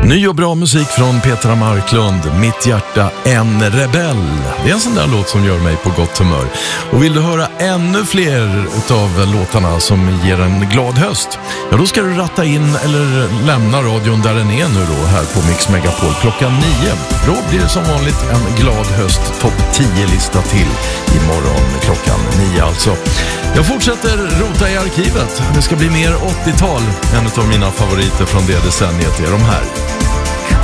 Ny och bra musik från Petra Marklund, Mitt hjärta en rebell. Det är en sån där låt som gör mig på gott humör. Och vill du höra ännu fler utav låtarna som ger en glad höst, ja då ska du ratta in eller lämna radion där den är nu då, här på Mix Megapol klockan 9. Då blir det som vanligt en glad höst topp 10-lista till imorgon klockan 9 alltså. Jag fortsätter rota i arkivet. Det ska bli mer 80-tal. En av mina favoriter från det decenniet är de här.